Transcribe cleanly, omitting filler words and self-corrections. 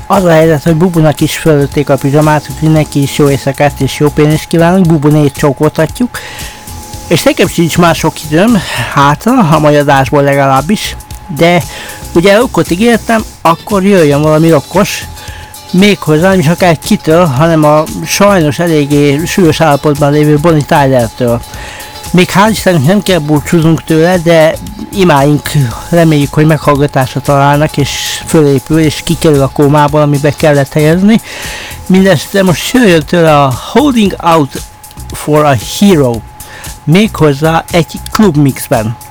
Az a helyzet, hogy Bubunak is fölötték a pizsamát, úgyhogy neki is jó éjszakát és jó pénzt kívánunk. Bubu 4 csókoltatjuk. És nekem sincs már sok időm, hátra, a mai adásból legalábbis. De ugye okot ígértem, akkor jöjjön valami okos. Méghozzá nem is akár kitől, hanem a sajnos eléggé súlyos állapotban lévő Bonnie Tylertől. Még hál' Istennek nem kell búcsúznunk tőle, de imáink reméljük, hogy meghallgatásra találnak, és fölépül, és kikerül a kómából, amibe kellett helyezni. Mindezt most jöjjön tőle a Holding Out for a Hero, méghozzá egy klubmixben.